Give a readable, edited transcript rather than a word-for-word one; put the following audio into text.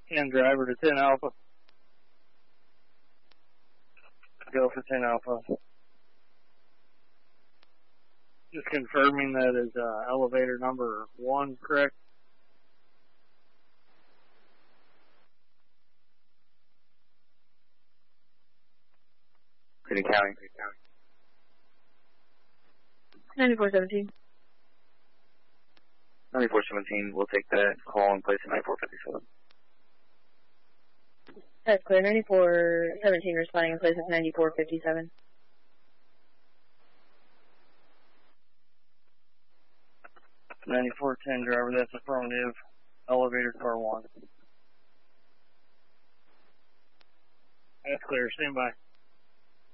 10 driver to 10 Alpha. Go for 10 Alpha. Just confirming that is elevator number 1, correct? City County. 9417. 9417, we'll take that call and place at 9457. That's clear. 9417 responding in place of 9457. 9410 driver, that's affirmative. Elevator car 1. That's clear, stand by.